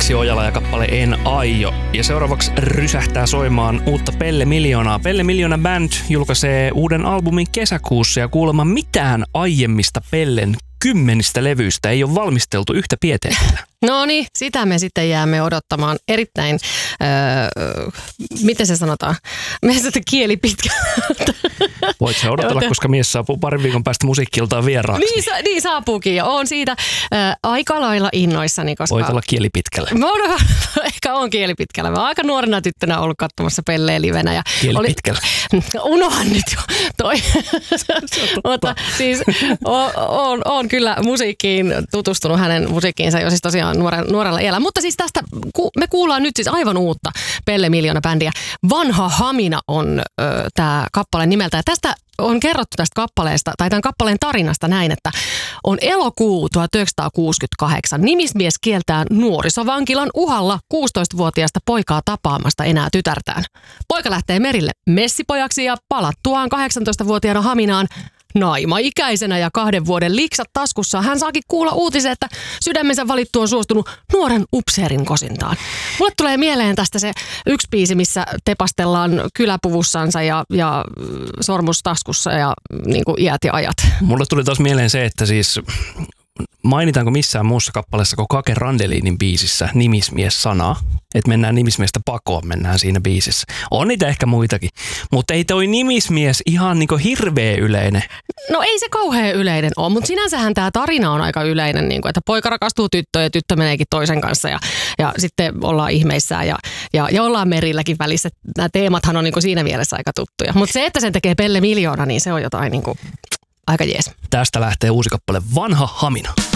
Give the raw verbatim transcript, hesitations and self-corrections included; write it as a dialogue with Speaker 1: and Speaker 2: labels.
Speaker 1: Aleksi Ojala ja kappale En aio. Ja seuraavaksi rysähtää soimaan uutta Pelle Miljoonaa. Pelle Miljoona Band julkaisee uuden albumin kesäkuussa ja kuulemma mitään aiemmista Pellen kymmenistä levyistä ei ole valmisteltu yhtä pieteetillä.
Speaker 2: No niin, sitä me sitten jäämme odottamaan erittäin, öö, miten se sanotaan, me sitten kieli pitkä.
Speaker 1: Voit se odotella, koska mies saapuu parin viikon päästä musiikkiltaan vieraaksi.
Speaker 2: Niin, sa- niin saapuukin ja oon siitä ö, aika lailla innoissani, koska...
Speaker 1: Voit olla kieli pitkällä.
Speaker 2: Mä oon, ehkä on kieli pitkällä. Mä oon aika nuorena tyttönä ollut katsomassa Pelleä livenä. Ja
Speaker 1: kieli
Speaker 2: oli,
Speaker 1: pitkällä.
Speaker 2: Unohan nyt jo toi. Mutta siis oon, oon, oon kyllä musiikkiin tutustunut hänen musiikkiinsa jo siis tosiaan nuorella, nuorella iällä. Mutta siis tästä ku, me kuullaan nyt siis aivan uutta Pelle Miljoona-bändiä. Vanha Hamina on tämä kappale nimeltä. Ja tästä on kerrottu tästä kappaleesta, tai tämän kappaleen tarinasta näin, että on elokuu tuhatyhdeksänsataakuusikymmentäkahdeksan. Nimismies kieltää nuorisovankilan uhalla kuusitoistavuotiaasta poikaa tapaamasta enää tytärtään. Poika lähtee merille messipojaksi ja palattuaan kahdeksantoistavuotiaana Haminaan naima-ikäisenä ja kahden vuoden liksat taskussa hän saakin kuulla uutisen, että sydämensä valittu on suostunut nuoren upseerin kosintaan. Mulle tulee mieleen tästä se yksi biisi, missä tepastellaan kyläpuvussansa ja, ja sormus taskussa ja niin kuin iät ja ajat.
Speaker 1: Mulle tuli taas mieleen se, että siis mainitaanko missään muussa kappaleessa kuin Kake Randelinin biisissä nimismies-sanaa. Että mennään nimismiestä pakoon, mennään siinä biisissä. On niitä ehkä muitakin, mutta ei toi nimismies ihan niinku hirveä yleinen.
Speaker 2: No ei se kauhean yleinen ole, mutta sinänsähän tämä tarina on aika yleinen, niin kuin, että poika rakastuu tyttöön ja tyttö meneekin toisen kanssa ja, ja sitten ollaan ihmeissään ja, ja, ja ollaan merilläkin välissä. Nämä teemathan on niin kuin siinä mielessä aika tuttuja, mutta se, että sen tekee Pelle Miljoona, niin se on jotain niin kuin aika jees.
Speaker 1: Tästä lähtee uusi kappale Vanha Hamina.